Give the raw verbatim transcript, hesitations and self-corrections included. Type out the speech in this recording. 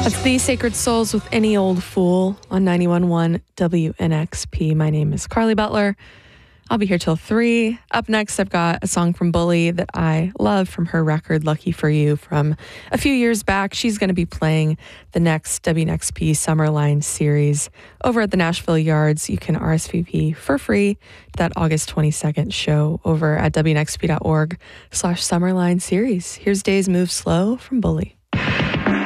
That's the Sacred Souls with Any Old Fool on ninety-one point one W N X P. My name is Carly Butler. I'll be here till three. Up next, I've got a song from Bully that I love from her record, Lucky for You, from a few years back. She's going to be playing the next W N X P Summerline series over at the Nashville Yards. You can R S V P for free to that August twenty-second show over at W N X P dot org slash Summerline series. Here's Days Move Slow from Bully.